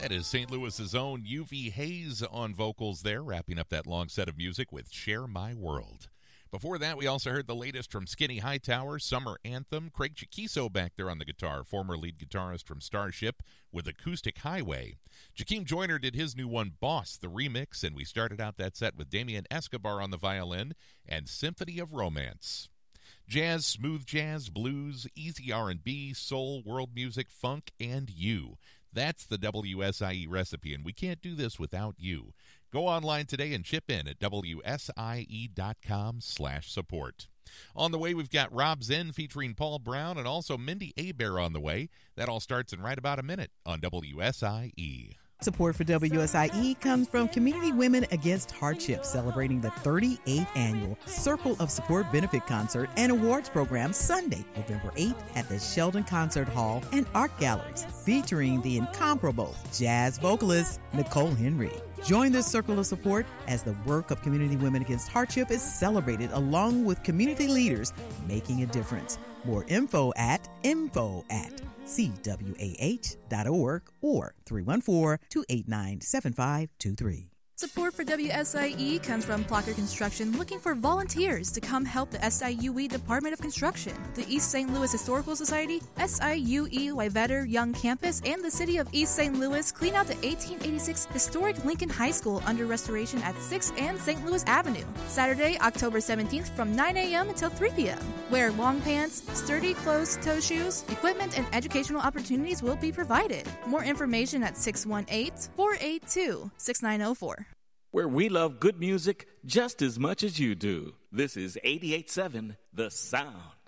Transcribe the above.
That is St. Louis's own UV Hayes on vocals there, wrapping up that long set of music with Share My World. Before that, we also heard the latest from Skinny Hightower, Summer Anthem. Craig Chiquiso back there on the guitar, former lead guitarist from Starship, with Acoustic Highway. Jakeem Joyner did his new one, Boss, the remix, and we started out that set with Damian Escobar on the violin and Symphony of Romance. Jazz, smooth jazz, blues, easy R&B, soul, world music, funk, and you. That's the WSIE recipe, and we can't do this without you. Go online today and chip in at WSIE.com/support. On the way, we've got Rob Zinn featuring Paul Brown and also Mindy Abair on the way. That all starts in right about a minute on WSIE. Support for WSIE comes from Community Women Against Hardship, celebrating the 38th annual Circle of Support Benefit Concert and Awards Program Sunday, November 8th at the Sheldon Concert Hall and Art Galleries, featuring the incomparable jazz vocalist Nicole Henry. Join this circle of support as the work of Community Women Against Hardship is celebrated along with community leaders making a difference. More info at CWAH.org or 314-289-7523. Support for WSIE comes from Plocker Construction, looking for volunteers to come help the SIUE Department of Construction, the East St. Louis Historical Society, SIUE Waivetter Young Campus, and the City of East St. Louis clean out the 1886 historic Lincoln High School under restoration at 6th and St. Louis Avenue. Saturday, October 17th from 9 a.m. until 3 p.m. Wear long pants, sturdy closed-toe shoes. Equipment and educational opportunities will be provided. More information at 618-482-6904. Where we love good music just as much as you do. This is 88.7 The Sound.